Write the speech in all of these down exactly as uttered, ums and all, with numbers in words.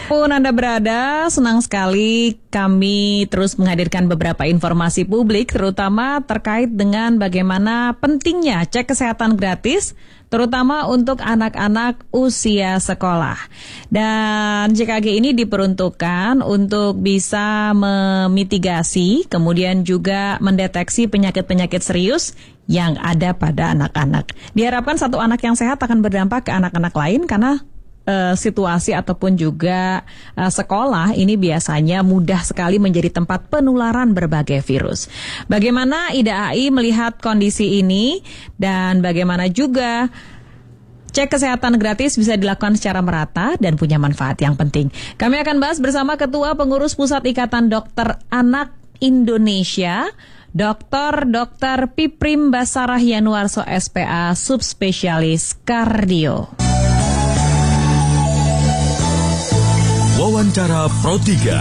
Pun Anda berada, senang sekali kami terus menghadirkan beberapa informasi publik, terutama terkait dengan bagaimana pentingnya cek kesehatan gratis, terutama untuk anak-anak usia sekolah. Dan C K G ini diperuntukkan untuk bisa memitigasi, kemudian juga mendeteksi penyakit-penyakit serius yang ada pada anak-anak. Diharapkan satu anak yang sehat akan berdampak ke anak-anak lain karena Uh, situasi ataupun juga uh, sekolah ini biasanya mudah sekali menjadi tempat penularan berbagai virus. Bagaimana I D A I melihat kondisi ini dan bagaimana juga cek kesehatan gratis bisa dilakukan secara merata dan punya manfaat yang penting. Kami akan bahas bersama Ketua Pengurus Pusat Ikatan Dokter Anak Indonesia, Doktor Dokter Piprim Basarah Yanuarso S P A, subspesialis kardio. Wawancara Pro tiga.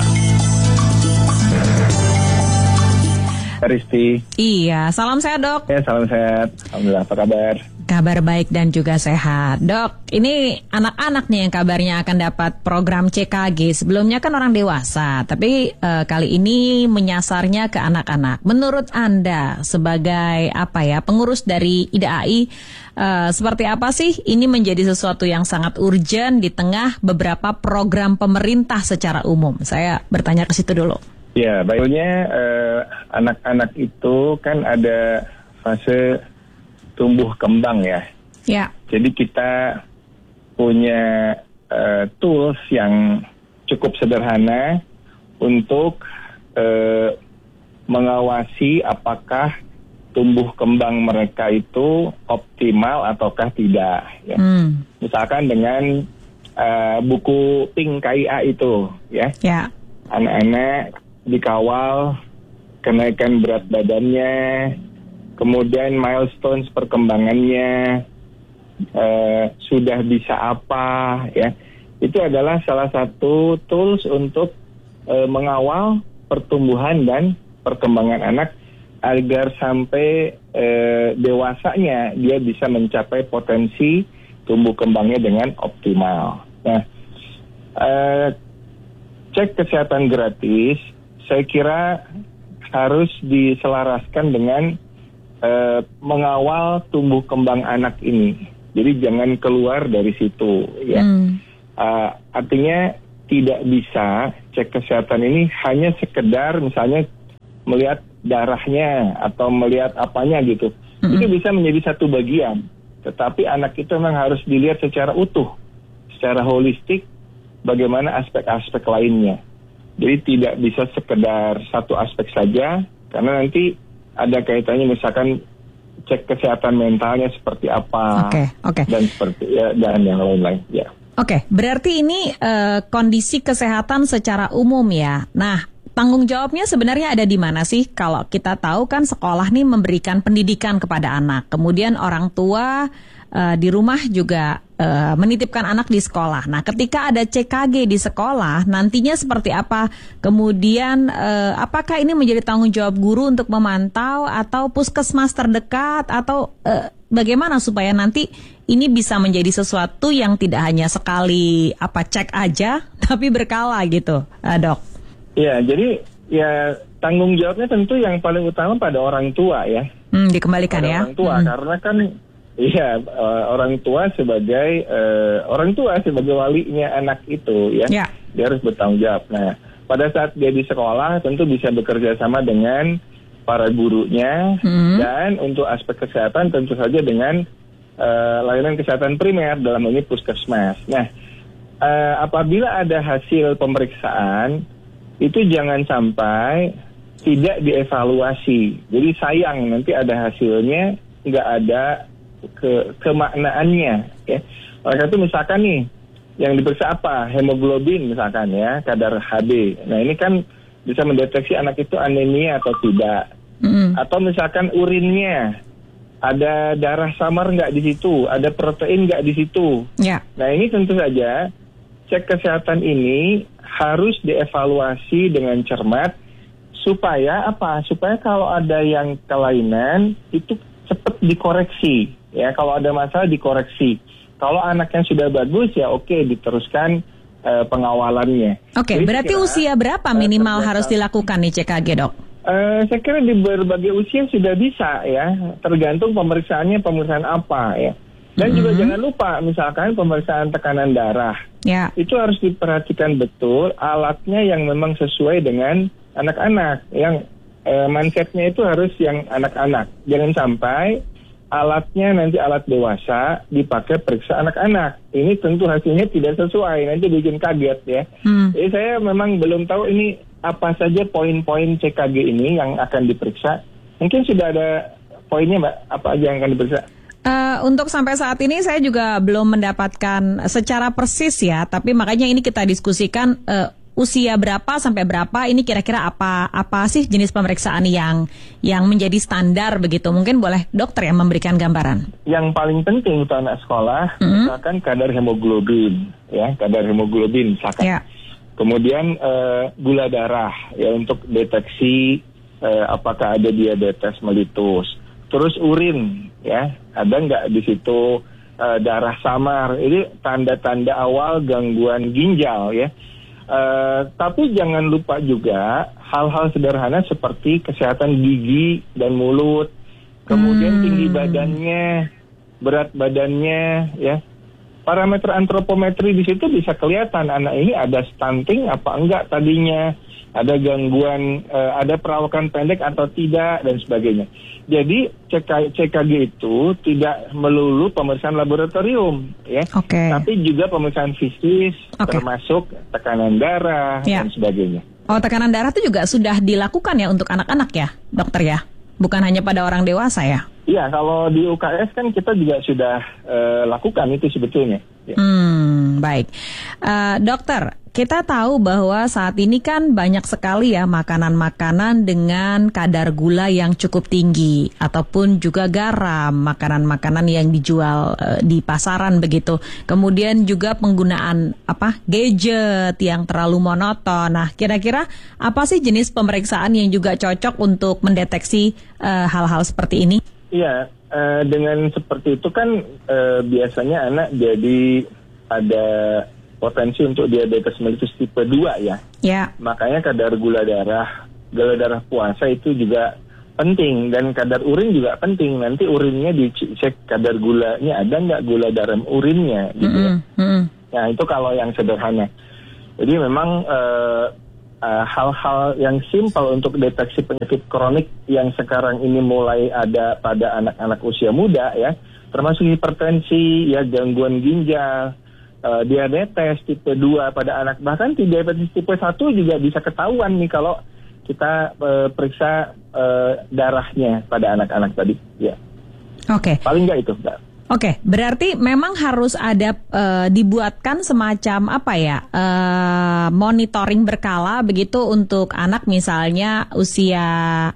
Risti. Iya, salam sehat dok. Ya, salam sehat. Alhamdulillah, apa kabar? Kabar baik dan juga sehat. Dok, ini anak-anak nih yang kabarnya akan dapat program C K G. Sebelumnya kan orang dewasa, tapi uh, kali ini menyasarnya ke anak-anak. Menurut Anda sebagai apa ya, pengurus dari I D A I, uh, seperti apa sih ini menjadi sesuatu yang sangat urgent di tengah beberapa program pemerintah secara umum? Saya bertanya ke situ dulu. Ya, baiknya eh, anak-anak itu kan ada fase tumbuh kembang ya. Ya. Jadi kita punya uh, tools yang cukup sederhana untuk uh, mengawasi apakah tumbuh kembang mereka itu optimal ataukah tidak. Ya. Hmm. Misalkan dengan uh, buku Pink K I A itu, ya. Ya. Anak-anak dikawal kenaikan berat badannya, kemudian milestones perkembangannya, uh, sudah bisa apa, ya. Itu adalah salah satu tools untuk uh, mengawal pertumbuhan dan perkembangan anak agar sampai uh, dewasanya dia bisa mencapai potensi tumbuh kembangnya dengan optimal. Nah, uh, cek kesehatan gratis saya kira harus diselaraskan dengan uh, mengawal tumbuh kembang anak ini. Jadi jangan keluar dari situ, ya. Hmm. Uh, artinya tidak bisa cek kesehatan ini hanya sekedar misalnya melihat darahnya atau melihat apanya gitu. Hmm. Itu bisa menjadi satu bagian. Tetapi anak itu memang harus dilihat secara utuh, secara holistik, bagaimana aspek-aspek lainnya. Jadi tidak bisa sekedar satu aspek saja, karena nanti ada kaitannya misalkan cek kesehatan mentalnya seperti apa, okay, okay. dan seperti ya, dan yang lain-lain. Ya. Oke, okay, berarti ini uh, kondisi kesehatan secara umum ya. Nah, tanggung jawabnya sebenarnya ada di mana sih? Kalau kita tahu kan sekolah nih memberikan pendidikan kepada anak, kemudian orang tua uh, di rumah juga uh, menitipkan anak di sekolah. Nah, ketika ada C K G di sekolah, nantinya seperti apa? Kemudian uh, apakah ini menjadi tanggung jawab guru untuk memantau atau puskesmas terdekat atau uh, bagaimana supaya nanti ini bisa menjadi sesuatu yang tidak hanya sekali apa cek aja, tapi berkala gitu, uh, dok? Ya, jadi ya tanggung jawabnya tentu yang paling utama pada orang tua ya. Hmm, dikembalikan pada ya. Orang tua, hmm. karena kan iya uh, orang tua sebagai uh, orang tua sebagai walinya anak itu ya, ya, dia harus bertanggung jawab. Nah, pada saat dia di sekolah tentu bisa bekerja sama dengan para gurunya hmm. dan untuk aspek kesehatan tentu saja dengan uh, layanan kesehatan primer dalam ini puskesmas. Nah, uh, apabila ada hasil pemeriksaan itu jangan sampai tidak dievaluasi. Jadi sayang nanti ada hasilnya nggak ada ke kemaknaannya, ya. Oleh karena itu misalkan nih yang diperiksa apa, hemoglobin misalkan ya, kadar H B. Nah ini kan bisa mendeteksi anak itu anemia atau tidak. Mm. Atau misalkan urinnya ada darah samar nggak di situ, ada protein nggak di situ. Yeah. Nah ini tentu saja cek kesehatan ini harus dievaluasi dengan cermat supaya apa? Supaya kalau ada yang kelainan itu cepat dikoreksi. Ya, kalau ada masalah dikoreksi. Kalau anaknya sudah bagus ya oke diteruskan uh, pengawalannya. Oke, Jadi berarti kira, usia berapa minimal uh, harus dilakukan nih C K G, Dok? Uh, saya kira di berbagai usia sudah bisa ya, tergantung pemeriksaannya pemeriksaan apa ya. Dan mm-hmm. juga jangan lupa misalkan pemeriksaan tekanan darah. Ya. Itu harus diperhatikan betul alatnya yang memang sesuai dengan anak-anak. Yang uh, mindsetnya itu harus yang anak-anak. Jangan sampai alatnya nanti alat dewasa dipakai periksa anak-anak. Ini tentu hasilnya tidak sesuai, nanti bikin kaget ya. Hmm. Jadi saya memang belum tahu ini apa saja poin-poin C K G ini yang akan diperiksa. Mungkin sudah ada poinnya, Mbak, apa aja yang akan diperiksa? Uh, untuk sampai saat ini saya juga belum mendapatkan secara persis ya, tapi makanya ini kita diskusikan uh, usia berapa sampai berapa, ini kira-kira apa apa sih jenis pemeriksaan yang yang menjadi standar begitu. Mungkin boleh dokter yang memberikan gambaran. Yang paling penting untuk anak sekolah, mm-hmm. misalkan kadar hemoglobin, ya kadar hemoglobin misalkan. Yeah. Kemudian uh, gula darah, ya untuk deteksi uh, apakah ada diabetes mellitus. Terus urin, ya ada nggak di situ uh, darah samar. Ini tanda-tanda awal gangguan ginjal, ya. Uh, tapi jangan lupa juga hal-hal sederhana seperti kesehatan gigi dan mulut, kemudian hmm. tinggi badannya, berat badannya, ya. Parameter antropometri di situ bisa kelihatan anak ini ada stunting apa enggak tadinya, ada gangguan, uh, ada perawakan pendek atau tidak dan sebagainya. Jadi C K G itu tidak melulu pemeriksaan laboratorium, ya, okay. tapi juga pemeriksaan fisik, okay. termasuk tekanan darah yeah. dan sebagainya. Oh, tekanan darah itu juga sudah dilakukan ya untuk anak-anak ya, dokter ya, bukan hanya pada orang dewasa ya? Iya, kalau di U K S kan kita juga sudah uh, lakukan itu sebetulnya. Ya. Hmm, baik. Uh, dokter, kita tahu bahwa saat ini kan banyak sekali ya makanan-makanan dengan kadar gula yang cukup tinggi, ataupun juga garam, makanan-makanan yang dijual uh, di pasaran begitu. Kemudian juga penggunaan apa gadget yang terlalu monoton. Nah, kira-kira apa sih jenis pemeriksaan yang juga cocok untuk mendeteksi uh, hal-hal seperti ini? Iya, uh, dengan seperti itu kan uh, biasanya anak jadi ada potensi untuk diabetes mellitus tipe dua ya. Ya. Makanya kadar gula darah, gula darah puasa itu juga penting, dan kadar urin juga penting. Nanti urinnya dicek kadar gulanya ada nggak gula dalam urinnya gitu ya. Mm-hmm. Nah itu kalau yang sederhana. Jadi memang uh, Uh, hal-hal yang simpel untuk deteksi penyakit kronik yang sekarang ini mulai ada pada anak-anak usia muda ya, termasuk hipertensi, ya gangguan ginjal, uh, diabetes tipe dua pada anak, bahkan diabetes tipe satu juga bisa ketahuan nih kalau kita uh, periksa uh, darahnya pada anak-anak tadi ya. Oke. Okay. Paling nggak itu, Mbak. Oke, berarti memang harus ada uh, dibuatkan semacam apa ya uh, monitoring berkala begitu untuk anak misalnya usia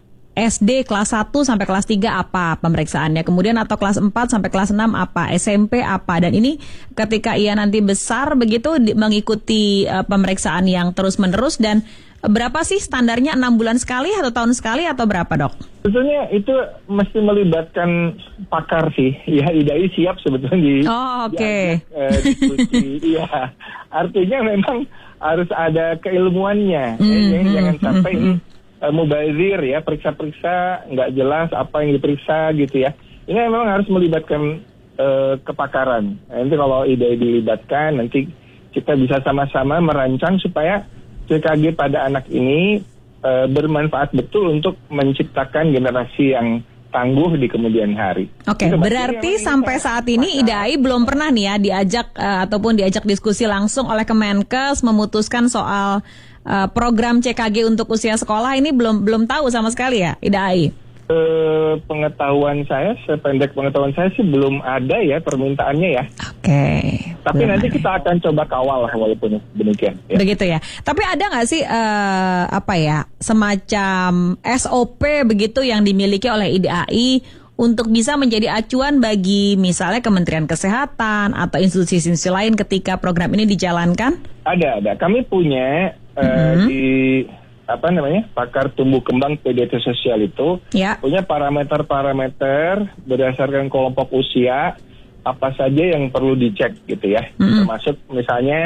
S D kelas satu sampai kelas tiga apa pemeriksaannya, kemudian atau kelas empat sampai kelas enam apa, S M P apa, dan ini ketika ia nanti besar begitu di, mengikuti uh, pemeriksaan yang terus-menerus. Dan berapa sih standarnya, enam bulan sekali atau tahun sekali atau berapa, Dok? Sebetulnya itu mesti melibatkan pakar sih. Ya, I D A I siap sebetulnya di Oh, oke. Okay. Eh, diskusi. Iya. Artinya memang harus ada keilmuannya. Mm-hmm. Ya, jangan sampai ini uh, mubazir ya, periksa-periksa nggak jelas apa yang diperiksa gitu ya. Ini memang harus melibatkan uh, kepakaran. Nanti kalau I D A I dilibatkan, nanti kita bisa sama-sama merancang supaya C K G pada anak ini e, bermanfaat betul untuk menciptakan generasi yang tangguh di kemudian hari. Oke, okay, berarti sampai saat ini I D A I belum pernah nih ya diajak uh, ataupun diajak diskusi langsung oleh Kemenkes memutuskan soal uh, program C K G untuk usia sekolah ini, belum belum tahu sama sekali ya I D A I. Uh, pengetahuan saya, sependek pengetahuan saya sih belum ada ya permintaannya ya. Oke. Okay. Tapi belum nanti kita ya. akan coba kawal lah walaupun demikian. Ya. Begitu ya. Tapi ada nggak sih uh, apa ya semacam S O P begitu yang dimiliki oleh I D A I untuk bisa menjadi acuan bagi misalnya Kementerian Kesehatan atau institusi-institusi lain ketika program ini dijalankan? Ada, ada. Kami punya uh, mm-hmm. di apa namanya pakar tumbuh kembang pediatri sosial itu ya. punya parameter-parameter berdasarkan kelompok usia apa saja yang perlu dicek gitu ya, mm-hmm. termasuk misalnya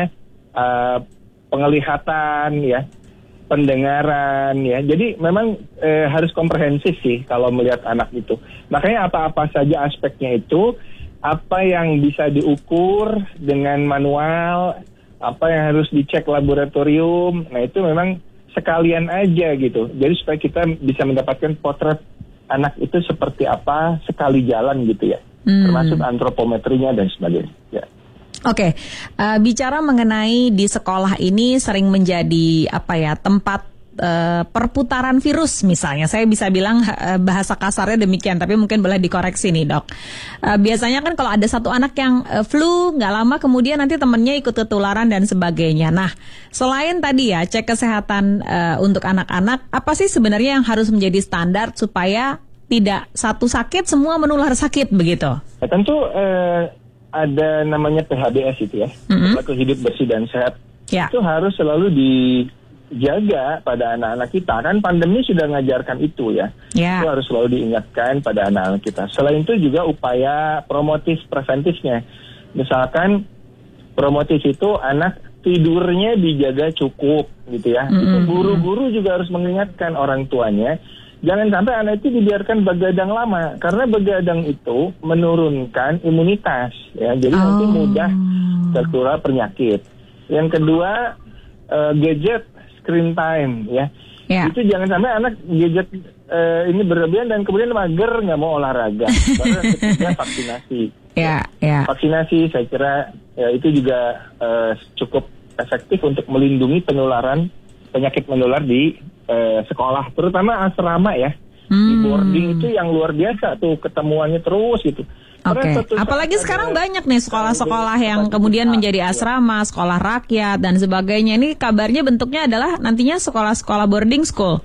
uh, penglihatan, ya, pendengaran, ya. Jadi memang eh, harus komprehensif sih kalau melihat anak itu. Makanya apa-apa saja aspeknya itu, apa yang bisa diukur dengan manual, apa yang harus dicek laboratorium, nah itu memang sekalian aja gitu. Jadi supaya kita bisa mendapatkan potret anak itu seperti apa sekali jalan gitu ya. Hmm. Termasuk antropometrinya dan sebagainya. Ya. Oke, uh, bicara mengenai di sekolah ini sering menjadi apa ya tempat uh, perputaran virus misalnya. Saya bisa bilang uh, bahasa kasarnya demikian, tapi mungkin boleh dikoreksi nih dok. Uh, biasanya kan kalau ada satu anak yang uh, flu, nggak lama kemudian nanti temennya ikut ketularan dan sebagainya. Nah, selain tadi ya cek kesehatan uh, untuk anak-anak, apa sih sebenarnya yang harus menjadi standar supaya tidak satu sakit semua menular sakit begitu? Ya, tentu. Uh... ada namanya P H B S itu ya, mm-hmm. perilaku hidup bersih dan sehat. Yeah. Itu harus selalu dijaga pada anak-anak kita. Kan pandemi sudah mengajarkan itu ya. Yeah. Itu harus selalu diingatkan pada anak-anak kita. Selain itu juga upaya promotif preventifnya. Misalkan promotif itu anak tidurnya dijaga cukup gitu ya. Mm-hmm. Itu guru-guru juga harus mengingatkan orang tuanya. Jangan sampai anak itu dibiarkan begadang lama, karena begadang itu menurunkan imunitas, ya. Jadi oh. nanti mudah tertular penyakit. Yang kedua, uh, gadget screen time, ya. Yeah. Itu jangan sampai anak gadget uh, ini berlebihan dan kemudian mager nggak mau olahraga. Baru yang ketiga vaksinasi. Yeah, yeah. Vaksinasi saya kira ya, itu juga uh, cukup efektif untuk melindungi penularan penyakit menular di eh, sekolah, terutama asrama ya. Hmm. Di boarding itu yang luar biasa tuh ketemuannya terus gitu. Oke. Okay. Apalagi sekarang banyak nih sekolah-sekolah yang kemudian menjadi asrama, sekolah rakyat dan sebagainya. Ini kabarnya bentuknya adalah nantinya sekolah-sekolah boarding school.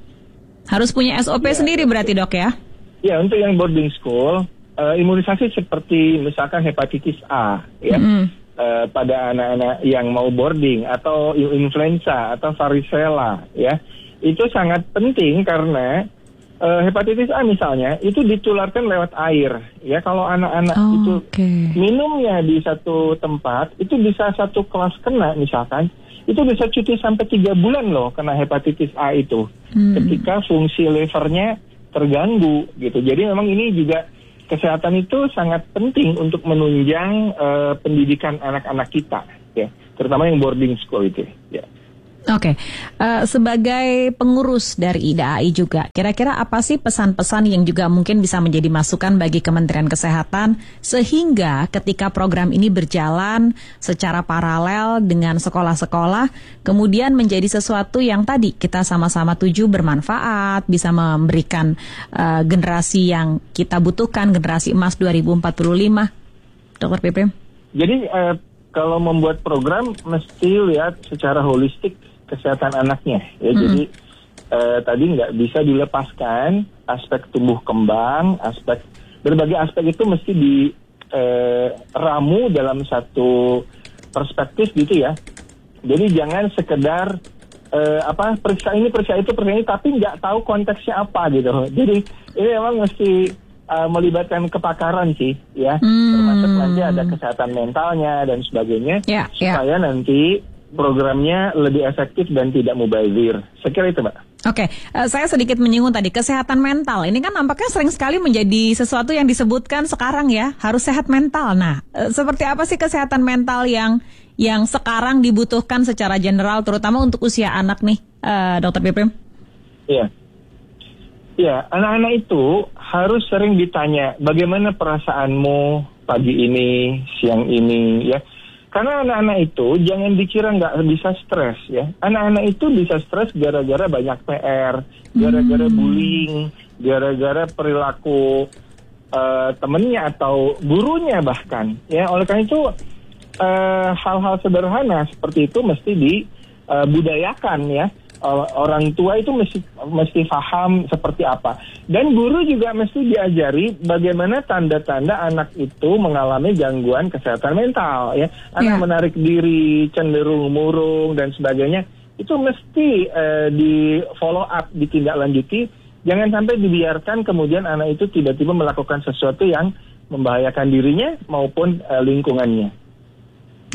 Harus punya S O P ya, sendiri berarti dok ya? Ya, untuk yang boarding school, uh, imunisasi seperti misalkan hepatitis A ya. Hmm. Uh, pada anak-anak yang mau boarding atau influenza atau varicella ya, itu sangat penting karena uh, hepatitis A misalnya itu ditularkan lewat air ya. Kalau anak-anak oh, itu okay. minumnya di satu tempat itu bisa satu kelas kena misalkan, itu bisa cuti sampai tiga bulan loh kena hepatitis A itu hmm. ketika fungsi livernya terganggu gitu. Jadi memang ini juga kesehatan itu sangat penting untuk menunjang uh, pendidikan anak-anak kita, ya, terutama yang boarding school itu. Ya. Oke, okay. uh, sebagai pengurus dari I D A I juga, kira-kira apa sih pesan-pesan yang juga mungkin bisa menjadi masukan bagi Kementerian Kesehatan sehingga ketika program ini berjalan secara paralel dengan sekolah-sekolah, kemudian menjadi sesuatu yang tadi kita sama-sama tuju bermanfaat, bisa memberikan uh, generasi yang kita butuhkan, generasi emas dua ribu empat puluh lima, Dokter Piprim? Jadi uh, kalau membuat program mesti lihat secara holistik kesehatan anaknya ya. Mm-hmm. Jadi eh, tadi nggak bisa dilepaskan aspek tumbuh kembang, aspek berbagai aspek itu mesti diramu eh, dalam satu perspektif gitu ya. Jadi jangan sekedar eh, apa periksa ini periksa itu periksa ini tapi nggak tahu konteksnya apa gitu. Jadi ini memang mesti uh, melibatkan kepakaran sih ya. Mm. Termasuk nanti ada kesehatan mentalnya dan sebagainya yeah, supaya yeah. nanti programnya lebih efektif dan tidak mubazir. Saya kira itu, Mbak. Oke, okay. uh, saya sedikit menyinggung tadi kesehatan mental. Ini kan nampaknya sering sekali menjadi sesuatu yang disebutkan sekarang ya, harus sehat mental. Nah, uh, seperti apa sih kesehatan mental yang yang sekarang dibutuhkan secara general, terutama untuk usia anak nih, uh, Dokter Piprim? Iya, iya. Anak-anak itu harus sering ditanya, bagaimana perasaanmu pagi ini, siang ini, ya. Karena anak-anak itu jangan dikira nggak bisa stres ya. Anak-anak itu bisa stres gara-gara banyak P R, gara-gara bullying, gara-gara perilaku uh, temennya atau gurunya bahkan. Ya, oleh karena itu uh, hal-hal sederhana seperti itu mesti dibudayakan uh, ya. Orang tua itu mesti mesti paham seperti apa, dan guru juga mesti diajari bagaimana tanda-tanda anak itu mengalami gangguan kesehatan mental ya. Anak yeah. menarik diri, cenderung murung dan sebagainya, itu mesti uh, di follow up, ditindaklanjuti. Jangan sampai dibiarkan kemudian anak itu tiba-tiba melakukan sesuatu yang membahayakan dirinya maupun uh, lingkungannya.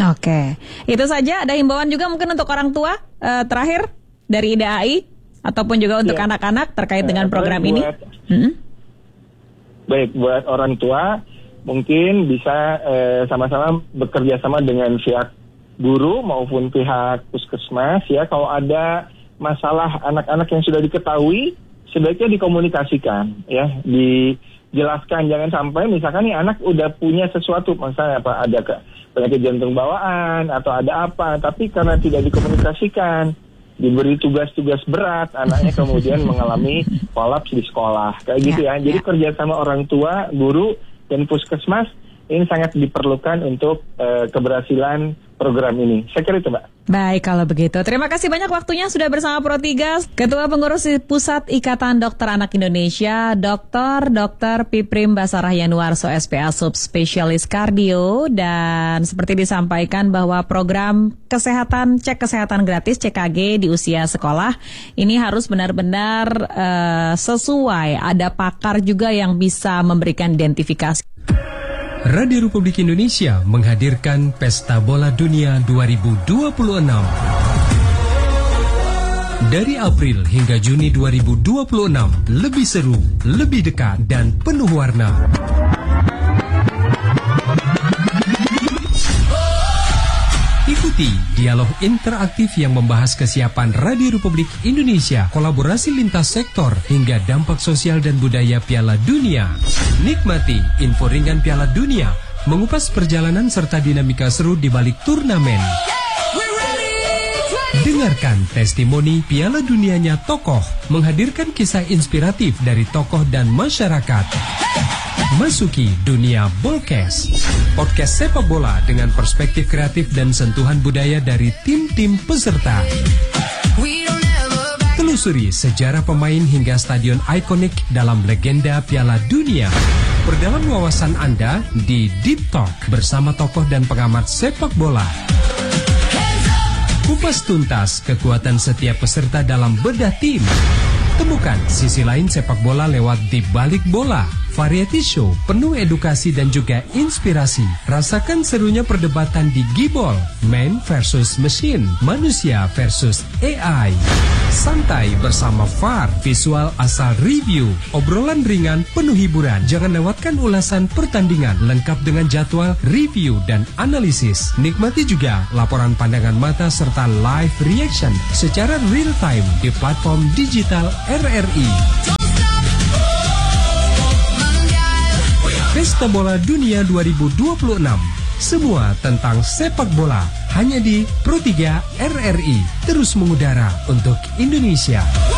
Oke, itu saja. Ada himbauan juga mungkin untuk orang tua uh, terakhir dari I D A I ataupun juga untuk ya. anak-anak terkait dengan program buat, ini. Hmm? Baik, buat orang tua mungkin bisa uh, sama-sama bekerja sama dengan pihak guru maupun pihak puskesmas ya. Kalau ada masalah anak-anak yang sudah diketahui, sebaiknya dikomunikasikan ya, dijelaskan. Jangan sampai misalkan nih anak udah punya sesuatu, misalnya apa ada ke penyakit jantung bawaan atau ada apa, tapi karena tidak dikomunikasikan, diberi tugas-tugas berat, anaknya kemudian mengalami kolaps di sekolah kayak gitu ya. Jadi kerjasama orang tua, guru dan puskesmas ini sangat diperlukan untuk uh, keberhasilan program ini. Saya kira itu, Mbak. Baik, kalau begitu. Terima kasih banyak waktunya sudah bersama Pro tiga. Ketua Pengurus Pusat Ikatan Dokter Anak Indonesia, Dokter Dokter Piprim Basarah Yanuarso, S P A Subspesialis Kardio. Dan seperti disampaikan bahwa program kesehatan, cek kesehatan gratis C K G di usia sekolah, ini harus benar-benar uh, sesuai. Ada pakar juga yang bisa memberikan identifikasi. Radio Republik Indonesia menghadirkan Pesta Bola Dunia dua ribu dua puluh enam. Dari April hingga Juni dua ribu dua puluh enam, lebih seru, lebih dekat, dan penuh warna. Ikuti dialog interaktif yang membahas kesiapan Radio Republik Indonesia, kolaborasi lintas sektor, hingga dampak sosial dan budaya Piala Dunia. Nikmati info ringan Piala Dunia, mengupas perjalanan serta dinamika seru di balik turnamen. Dengarkan testimoni Piala Dunianya tokoh, menghadirkan kisah inspiratif dari tokoh dan masyarakat. Masuki dunia Bolkes, podcast sepak bola dengan perspektif kreatif dan sentuhan budaya dari tim-tim peserta. Telusuri sejarah pemain hingga stadion ikonik dalam legenda Piala Dunia. Perdalam wawasan Anda di Deep Talk bersama tokoh dan pengamat sepak bola. Kupas tuntas kekuatan setiap peserta dalam bedah tim. Temukan sisi lain sepak bola lewat Di Balik Bola. Variety show penuh edukasi dan juga inspirasi. Rasakan serunya perdebatan di Gibol, man versus machine, manusia versus A I. Santai bersama V A R, visual asal review, obrolan ringan penuh hiburan. Jangan lewatkan ulasan pertandingan lengkap dengan jadwal, review, dan analisis. Nikmati juga laporan pandangan mata serta live reaction secara real time di platform digital R R I. Pesta Bola Dunia dua ribu dua puluh enam. Semua tentang sepak bola hanya di Pro tiga R R I. Terus mengudara untuk Indonesia.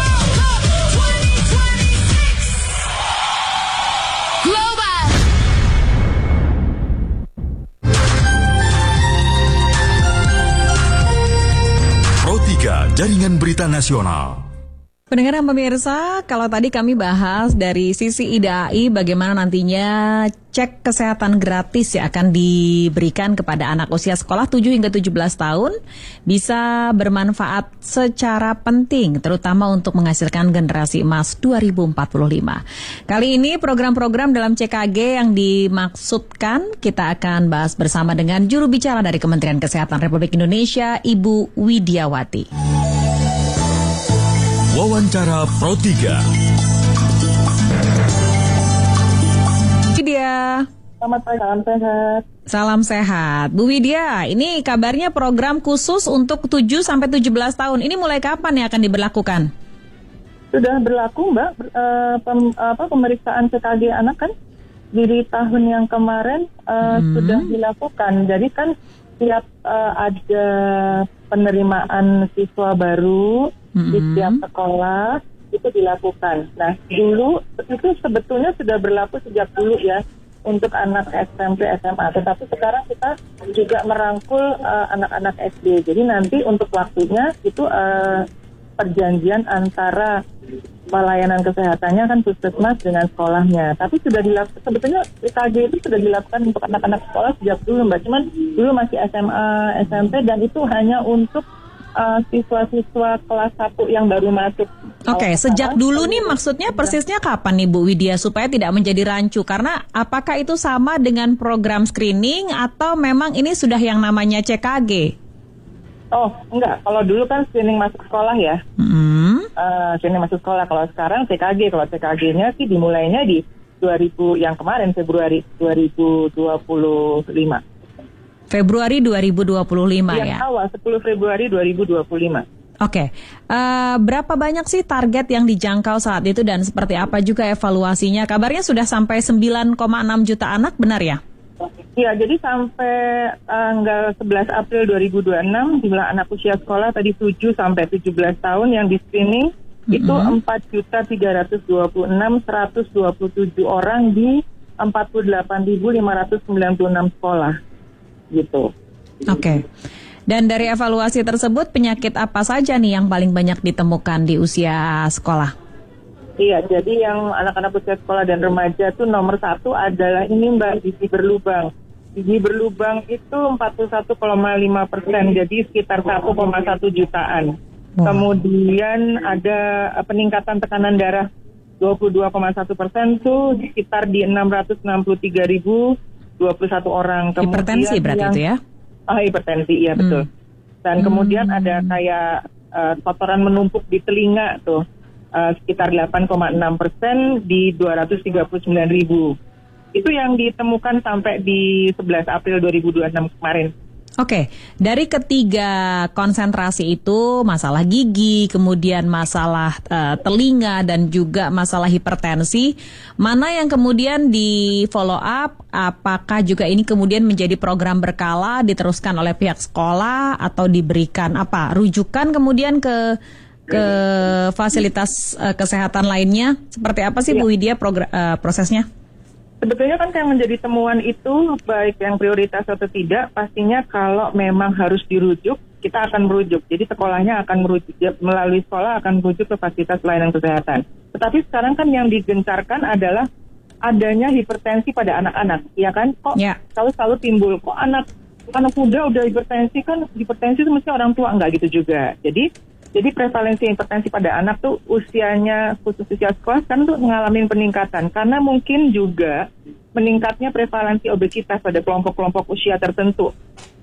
Pro tiga Jaringan Berita Nasional. Pendengar dan pemirsa, kalau tadi kami bahas dari sisi I D A I bagaimana nantinya cek kesehatan gratis yang akan diberikan kepada anak usia sekolah tujuh hingga tujuh belas tahun bisa bermanfaat secara penting, terutama untuk menghasilkan generasi emas dua ribu empat puluh lima. Kali ini program-program dalam C K G yang dimaksudkan kita akan bahas bersama dengan juru bicara dari Kementerian Kesehatan Republik Indonesia, Ibu Widiawati. Wawancara Pro tiga. Widya. Selamat pagi, salam sehat. Salam sehat. Bu Widya, ini kabarnya program khusus untuk tujuh sampai tujuh belas tahun. Ini mulai kapan yang akan diberlakukan? Sudah berlaku, Mbak, uh, pem, apa, pemeriksaan C K G anak kan di tahun yang kemarin uh, hmm. sudah dilakukan. Jadi kan setiap uh, ada penerimaan siswa baru mm-hmm. di setiap sekolah itu dilakukan. Nah, dulu itu sebetulnya sudah berlaku sejak dulu ya untuk anak S M P, S M A. Tetapi sekarang kita juga merangkul uh, anak-anak S D. Jadi nanti untuk waktunya itu uh, perjanjian antara pelayanan kesehatannya kan puskesmas dengan sekolahnya. Tapi sudah dilakukan, sebetulnya C K G itu sudah dilakukan untuk anak-anak sekolah sejak dulu, Mbak. Cuman dulu masih S M A, S M P dan itu hanya untuk uh, siswa-siswa kelas satu yang baru masuk. Oke, okay, sejak dulu nih maksudnya persisnya kapan nih Bu Widya supaya tidak menjadi rancu? Karena apakah itu sama dengan program screening atau memang ini sudah yang namanya C K G? Oh, enggak. Kalau dulu kan screening masuk sekolah ya. Hmm. Uh, screening masuk sekolah. Kalau sekarang C K G. Kalau C K G-nya sih dimulainya di dua ribu yang kemarin Februari dua ribu dua puluh lima. Februari dua ribu dua puluh lima yang ya. Yang awal sepuluh Februari dua ribu dua puluh lima. Oke. Okay. Uh, berapa banyak sih target yang dijangkau saat itu dan seperti apa juga evaluasinya? Kabarnya sudah sampai sembilan koma enam juta anak, benar ya? Iya, jadi sampai tanggal sebelas April dua ribu dua puluh enam jumlah anak usia sekolah tadi tujuh sampai tujuh belas tahun yang di screening mm-hmm. itu empat juta tiga ratus dua puluh enam ribu seratus dua puluh tujuh orang di empat puluh delapan ribu lima ratus sembilan puluh enam sekolah. Gitu. Oke. Okay. Dan dari evaluasi tersebut penyakit apa saja nih yang paling banyak ditemukan di usia sekolah? Iya, jadi yang anak-anak usia sekolah dan remaja itu nomor satu adalah ini Mbak, gizi berlubang. Gizi berlubang itu empat puluh satu koma lima persen, jadi sekitar satu koma satu jutaan. Wow. Kemudian ada peningkatan tekanan darah dua puluh dua koma satu persen itu sekitar di enam ratus enam puluh tiga ribu dua puluh satu orang. Kemudian hipertensi berarti yang, itu ya? Ah, hipertensi, iya betul. Hmm. Dan hmm. kemudian ada kayak uh, kotoran menumpuk di telinga tuh. Uh, sekitar delapan koma enam persen di dua ratus tiga puluh sembilan ribu. Itu yang ditemukan sampai di sebelas April dua ribu dua puluh enam kemarin. Oke, dari ketiga konsentrasi itu masalah gigi, kemudian masalah uh, telinga dan juga masalah hipertensi, mana yang kemudian di follow up? Apakah juga ini kemudian menjadi program berkala diteruskan oleh pihak sekolah atau diberikan apa rujukan kemudian ke ke fasilitas uh, kesehatan lainnya? Seperti apa sih ya. Bu Widya progr- uh, prosesnya? Sebetulnya kan yang menjadi temuan itu baik yang prioritas atau tidak, pastinya kalau memang harus dirujuk, kita akan merujuk. Jadi sekolahnya akan merujuk, melalui sekolah akan merujuk ke fasilitas pelayanan kesehatan. Tetapi sekarang kan yang digencarkan adalah adanya hipertensi pada anak-anak, ya kan? Kok ya. selalu-selalu timbul, kok anak anak muda udah hipertensi, kan hipertensi itu mesti orang tua, enggak gitu juga. Jadi Jadi prevalensi hipertensi pada anak tuh usianya khusus usia sekolah kan tuh mengalami peningkatan karena mungkin juga meningkatnya prevalensi obesitas pada kelompok-kelompok usia tertentu.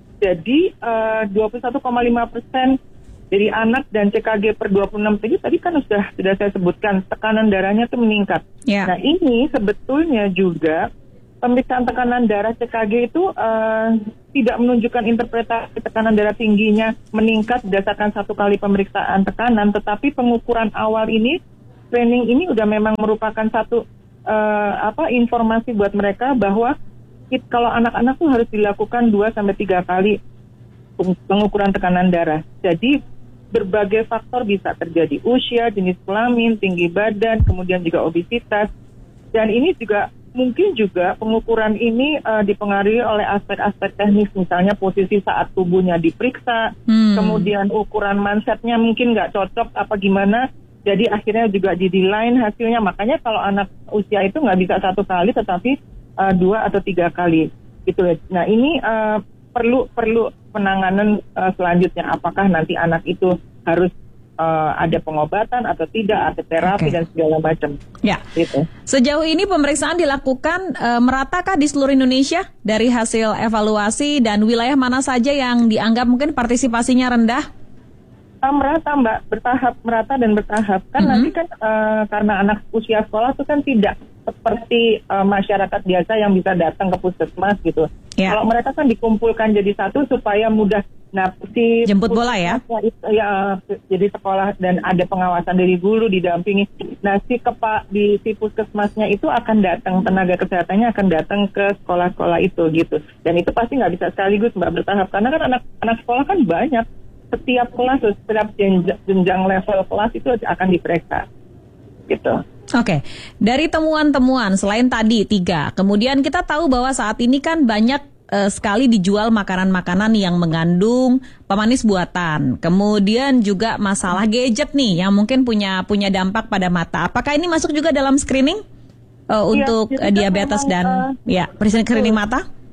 Jadi uh, dua puluh satu koma lima persen dari anak dan C K G per dua puluh enam tadi tadi kan sudah sudah saya sebutkan tekanan darahnya tuh meningkat. Yeah. Nah ini sebetulnya juga pemeriksaan tekanan darah C K G itu uh, tidak menunjukkan interpretasi tekanan darah tingginya meningkat berdasarkan satu kali pemeriksaan tekanan, tetapi pengukuran awal ini, training ini udah memang merupakan satu uh, apa informasi buat mereka bahwa it, kalau anak-anak tuh harus dilakukan dua sampai tiga kali pengukuran tekanan darah. Jadi berbagai faktor bisa terjadi, usia, jenis kelamin, tinggi badan, kemudian juga obesitas, dan ini juga mungkin juga pengukuran ini uh, dipengaruhi oleh aspek-aspek teknis, misalnya posisi saat tubuhnya diperiksa, hmm. kemudian ukuran mansetnya mungkin nggak cocok apa gimana, jadi akhirnya juga jadi lain hasilnya. Makanya kalau anak usia itu nggak bisa satu kali, tetapi uh, dua atau tiga kali gitu. Nah ini uh, perlu perlu penanganan uh, selanjutnya. Apakah nanti anak itu harus Uh, ada pengobatan atau tidak, ada terapi okay. dan segala macam. Ya. Gitu. Sejauh ini pemeriksaan dilakukan uh, meratakah di seluruh Indonesia dari hasil evaluasi dan wilayah mana saja yang dianggap mungkin partisipasinya rendah? Uh, merata Mbak, bertahap, merata dan bertahap. Kan mm-hmm. nanti kan uh, karena anak usia sekolah itu kan tidak seperti uh, masyarakat biasa yang bisa datang ke puskesmas gitu. Yeah. Kalau mereka kan dikumpulkan jadi satu supaya mudah. Nah, si jemput bola ya? Ya, jadi sekolah dan ada pengawasan dari guru didampingi. Nah, si kepa di si puskesmasnya itu akan datang, tenaga kesehatannya akan datang ke sekolah-sekolah itu gitu. Dan itu pasti nggak bisa sekaligus Mbak bertahap karena kan anak-anak sekolah kan banyak. Setiap kelas, setiap jenjang level kelas itu akan diperiksa. Gitu. Oke, dari temuan-temuan selain tadi tiga, kemudian kita tahu bahwa saat ini kan banyak Uh, sekali dijual makanan-makanan yang mengandung pemanis buatan. Kemudian juga masalah gadget nih yang mungkin punya punya dampak pada mata. Apakah ini masuk juga dalam screening uh, ya, untuk uh, diabetes memang, dan uh, ya screening mata?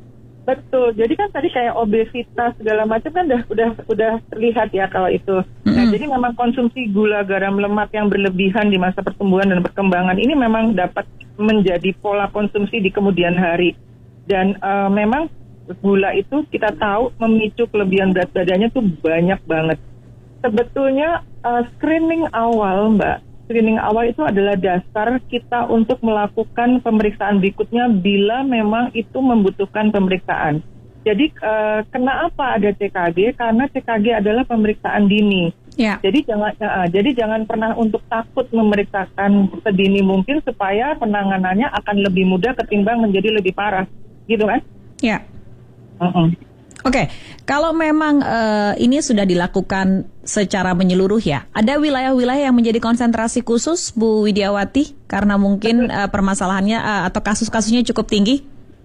Betul. Jadi kan tadi kayak obesitas segala macam kan udah udah udah terlihat ya kalau itu. Mm-hmm. Nah, jadi memang konsumsi gula, garam, lemak yang berlebihan di masa pertumbuhan dan perkembangan ini memang dapat menjadi pola konsumsi di kemudian hari. Dan uh, memang gula itu kita tahu memicu kelebihan berat badannya tuh banyak banget. Sebetulnya uh, screening awal, Mbak. Screening awal itu adalah dasar kita untuk melakukan pemeriksaan berikutnya bila memang itu membutuhkan pemeriksaan. Jadi uh, kenapa ada C K G? Karena C K G adalah pemeriksaan dini. Ya. Jadi jangan uh, jadi jangan pernah untuk takut memeriksakan sedini mungkin supaya penanganannya akan lebih mudah ketimbang menjadi lebih parah, gitu kan? Ya. Uh-uh. Oke, kalau memang uh, ini sudah dilakukan secara menyeluruh ya, ada wilayah-wilayah yang menjadi konsentrasi khusus, Bu Widiawati, karena mungkin uh, permasalahannya uh, atau kasus-kasusnya cukup tinggi?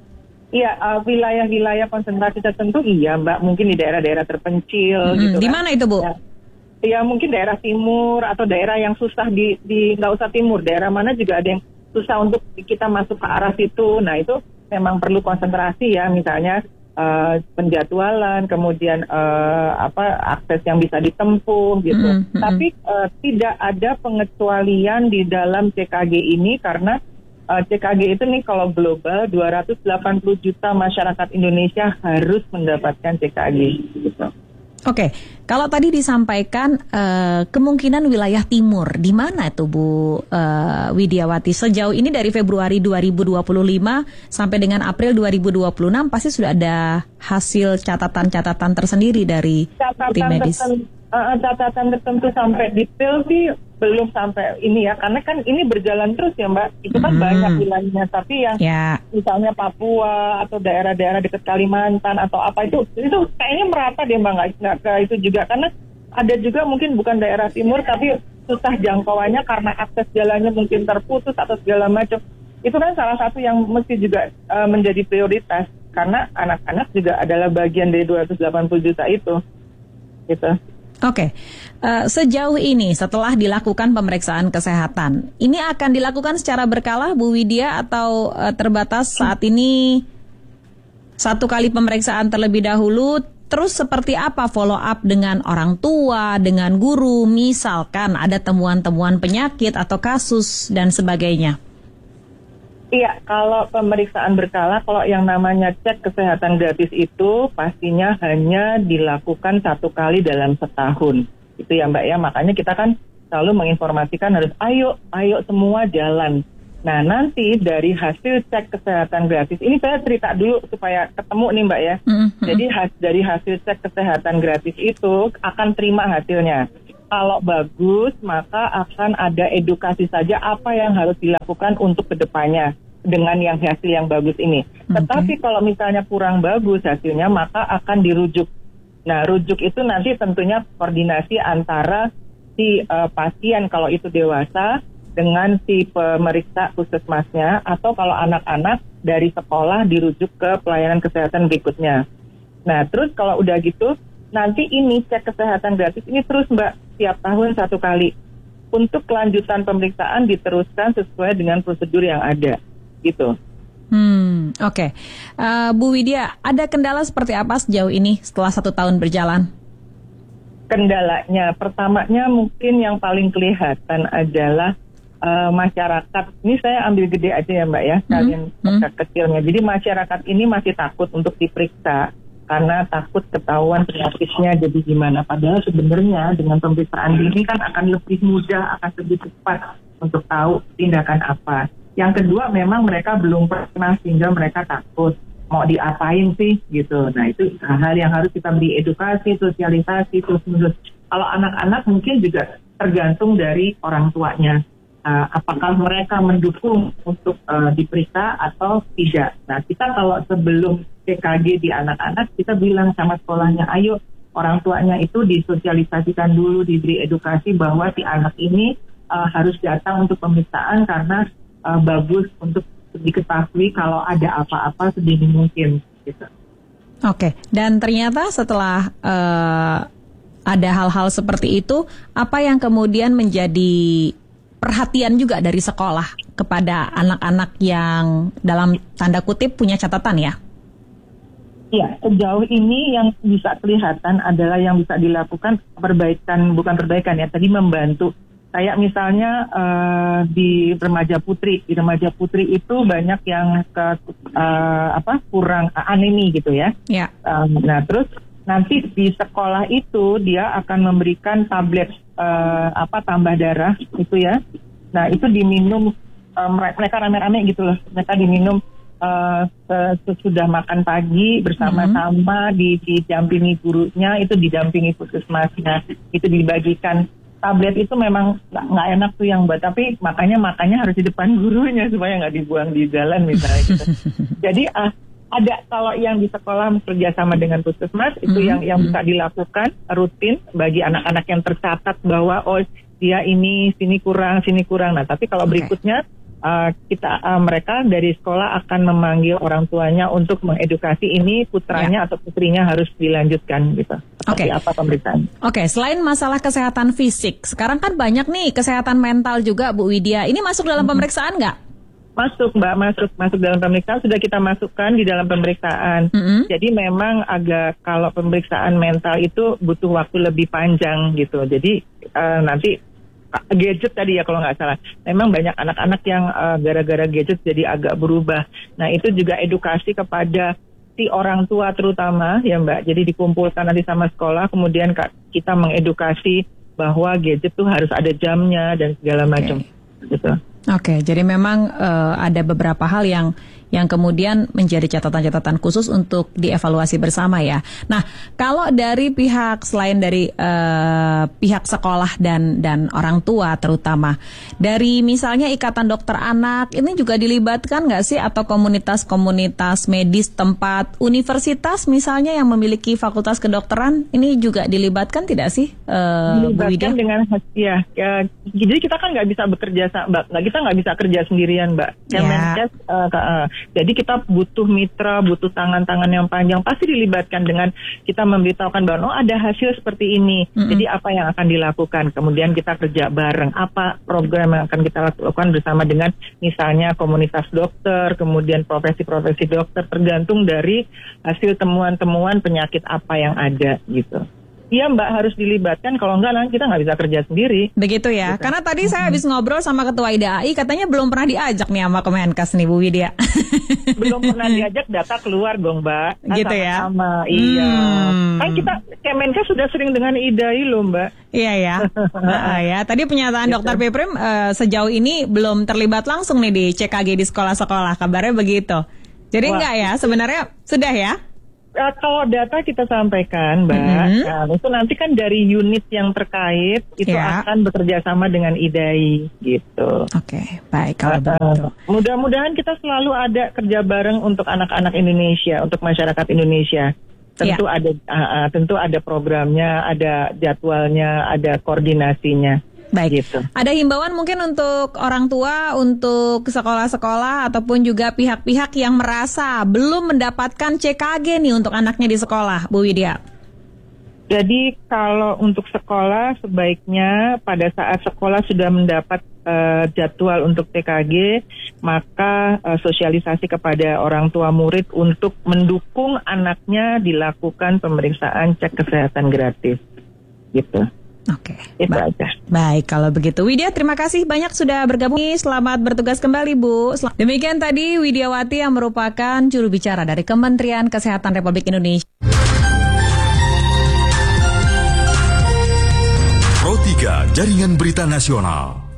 Iya, uh, wilayah-wilayah konsentrasi tertentu iya Mbak, mungkin di daerah-daerah terpencil. Hmm, gitu di kan. mana itu Bu? Ya. ya mungkin daerah timur atau daerah yang susah di, di nggak usah timur, daerah mana juga ada yang susah untuk kita masuk ke arah situ. Nah itu memang perlu konsentrasi ya, misalnya Uh, penjadwalan, kemudian uh, apa akses yang bisa ditempuh gitu. Mm-hmm. Tapi uh, tidak ada pengecualian di dalam C K G ini karena uh, C K G itu nih kalau global dua ratus delapan puluh juta masyarakat Indonesia harus mendapatkan C K G gitu. Oke, kalau tadi disampaikan uh, kemungkinan wilayah timur, di mana itu Bu uh, Widiawati? Sejauh ini dari Februari dua ribu dua puluh lima sampai dengan April dua ribu dua puluh enam pasti sudah ada hasil catatan-catatan tersendiri dari catatan tim medis. Tertentu, uh, catatan tertentu sampai detail sih belum sampai ini ya, karena kan ini berjalan terus ya Mbak. Itu kan hmm. banyak wilayahnya, tapi yang ya. misalnya Papua atau daerah-daerah dekat Kalimantan atau apa itu, itu kayaknya merata deh Mbak, nggak, nggak ke itu juga. Karena ada juga mungkin bukan daerah timur, tapi susah jangkauannya karena akses jalannya mungkin terputus atau segala macam. Itu kan salah satu yang mesti juga uh, menjadi prioritas, karena anak-anak juga adalah bagian dari dua ratus delapan puluh juta itu. Gitu. Oke, uh, sejauh ini setelah dilakukan pemeriksaan kesehatan, ini akan dilakukan secara berkala Bu Widya atau uh, terbatas saat ini satu kali pemeriksaan terlebih dahulu, terus seperti apa follow up dengan orang tua, dengan guru, misalkan ada temuan-temuan penyakit atau kasus dan sebagainya? Iya, kalau pemeriksaan berkala, kalau yang namanya cek kesehatan gratis itu pastinya hanya dilakukan satu kali dalam setahun. Itu ya Mbak ya, makanya kita kan selalu menginformasikan harus ayo, ayo semua jalan. Nah nanti dari hasil cek kesehatan gratis, ini saya cerita dulu supaya ketemu nih Mbak ya. Mm-hmm. Jadi has, dari hasil cek kesehatan gratis itu akan terima hasilnya. Kalau bagus, maka akan ada edukasi saja apa yang harus dilakukan untuk kedepannya dengan yang hasil yang bagus ini. Okay. Tetapi kalau misalnya kurang bagus hasilnya, maka akan dirujuk. Nah, rujuk itu nanti tentunya koordinasi antara si uh, pasien kalau itu dewasa dengan si pemeriksa puskesmasnya, atau kalau anak-anak dari sekolah dirujuk ke pelayanan kesehatan berikutnya. Nah, terus kalau udah gitu, nanti ini cek kesehatan gratis ini terus Mbak, tiap tahun satu kali. Untuk kelanjutan pemeriksaan diteruskan sesuai dengan prosedur yang ada, gitu. Hmm, oke. Okay. Uh, Bu Widya, ada kendala seperti apa sejauh ini setelah satu tahun berjalan? Kendalanya, pertamanya mungkin yang paling kelihatan adalah uh, masyarakat. Ini saya ambil gede aja ya Mbak ya, kalian hmm. hmm. kecilnya. Jadi masyarakat ini masih takut untuk diperiksa karena takut ketahuan penyakitnya jadi gimana. Padahal sebenarnya dengan pemeriksaan dini kan akan lebih mudah, akan lebih cepat untuk tahu tindakan apa. Yang kedua memang mereka belum pernah sehingga mereka takut mau diapain sih gitu. Nah itu hal yang harus kita beri edukasi, sosialisasi terus menerus. Kalau anak-anak mungkin juga tergantung dari orang tuanya. Uh, apakah mereka mendukung untuk uh, diperiksa atau tidak. Nah kita kalau sebelum C K G di anak-anak, kita bilang sama sekolahnya, ayo orang tuanya itu disosialisasikan dulu, diberi edukasi bahwa si anak ini uh, harus datang untuk pemeriksaan karena uh, bagus untuk diketahui kalau ada apa-apa sedini mungkin. Gitu. Oke, dan ternyata setelah uh, ada hal-hal seperti itu, apa yang kemudian menjadi perhatian juga dari sekolah kepada anak-anak yang dalam tanda kutip punya catatan ya? Ya, sejauh ini yang bisa kelihatan adalah yang bisa dilakukan perbaikan, bukan perbaikan ya, tadi membantu. Kayak misalnya uh, di remaja putri, di remaja putri itu banyak yang ke uh, apa kurang uh, anemi gitu ya. Ya. Um, nah terus nanti di sekolah itu dia akan memberikan tablet uh, apa tambah darah itu ya. Nah itu diminum uh, mereka rame-rame gitu loh, mereka diminum. Uh, sesudah makan pagi bersama-sama, mm-hmm. didampingi gurunya, itu didampingi puskesmasnya, itu dibagikan tablet. Itu memang nggak enak tuh yang buat, tapi makanya makanya harus di depan gurunya supaya nggak dibuang di jalan misalnya gitu. Jadi uh, ada kalau yang di sekolah kerjasama dengan puskesmas itu mm-hmm. yang yang bisa dilakukan rutin bagi anak-anak yang tercatat bahwa oh dia ini sini kurang sini kurang. Nah tapi kalau okay. berikutnya Uh, kita uh, mereka dari sekolah akan memanggil orang tuanya untuk mengedukasi ini putranya ya. Atau putrinya harus dilanjutkan gitu. Oke. Okay. Apa pemeriksaan? Oke, okay. Selain masalah kesehatan fisik, sekarang kan banyak nih kesehatan mental juga, Bu Widya. Ini masuk dalam mm-hmm. pemeriksaan nggak? Masuk Mbak, masuk masuk dalam pemeriksaan, sudah kita masukkan di dalam pemeriksaan. Mm-hmm. Jadi memang agak kalau pemeriksaan mental itu butuh waktu lebih panjang gitu. Jadi uh, nanti gadget tadi ya kalau nggak salah. Memang banyak anak-anak yang uh, gara-gara gadget jadi agak berubah. Nah itu juga edukasi kepada si orang tua terutama ya Mbak. Jadi dikumpulkan nanti sama sekolah, kemudian kita mengedukasi bahwa gadget tuh harus ada jamnya dan segala macam. Okay. Gitu. Oke, okay, jadi memang uh, ada beberapa hal yang yang kemudian menjadi catatan-catatan khusus untuk dievaluasi bersama ya. Nah, kalau dari pihak selain dari uh, pihak sekolah dan dan orang tua terutama, dari misalnya Ikatan Dokter Anak ini juga dilibatkan nggak sih, atau komunitas-komunitas medis tempat universitas misalnya yang memiliki fakultas kedokteran ini juga dilibatkan tidak sih? Uh, dilibatkan dengan ya, ya, jadi kita kan nggak bisa bekerja, Mbak, nggak kita nggak bisa kerja sendirian, Mbak. Kemenkes, yeah. uh, uh, jadi kita butuh mitra, butuh tangan-tangan yang panjang. Pasti dilibatkan dengan kita memberitahukan bahwa oh ada hasil seperti ini. Mm-hmm. Jadi apa yang akan dilakukan? Kemudian kita kerja bareng. Apa program yang akan kita lakukan bersama dengan misalnya komunitas dokter, kemudian profesi-profesi dokter, tergantung dari hasil temuan-temuan penyakit apa yang ada gitu. Iya Mbak, harus dilibatkan, kalau enggak nanti kita nggak bisa kerja sendiri. Begitu ya, gitu. Karena tadi saya habis ngobrol sama Ketua I D A I, katanya belum pernah diajak nih sama Kemenkes nih Bu Widya. Belum pernah diajak, data keluar dong Mbak. Kan gitu ya? Sama, iya. Hmm. Kan kita, Kemenkes sudah sering dengan I D A I loh Mbak. Iya ya, uh, ya. Tadi pernyataan gitu. Dokter Piprim uh, sejauh ini belum terlibat langsung nih di C K G di sekolah-sekolah, kabarnya begitu. Jadi Wah. enggak ya, sebenarnya sudah ya? Uh, kalau data kita sampaikan, Mbak, mm-hmm. nah, itu nanti kan dari unit yang terkait itu yeah. akan bekerja sama dengan I D A I, gitu. Oke, okay, baik kalau uh, begitu. Mudah-mudahan kita selalu ada kerja bareng untuk anak-anak Indonesia, untuk masyarakat Indonesia. Tentu yeah. ada, uh, uh, tentu ada programnya, ada jadwalnya, ada koordinasinya. Baik, gitu. Ada himbauan mungkin untuk orang tua, untuk sekolah-sekolah ataupun juga pihak-pihak yang merasa belum mendapatkan C K G nih untuk anaknya di sekolah, Bu Widya. Jadi kalau untuk sekolah sebaiknya pada saat sekolah sudah mendapat uh, jadwal untuk T K G, maka uh, sosialisasi kepada orang tua murid untuk mendukung anaknya dilakukan pemeriksaan cek kesehatan gratis, gitu. Oke, okay. ba- baik kalau begitu. Widya, terima kasih banyak sudah bergabung. Selamat bertugas kembali, Bu. Sel- Demikian tadi Widyawati yang merupakan juru bicara dari Kementerian Kesehatan Republik Indonesia. Pro tiga Jaringan Berita Nasional.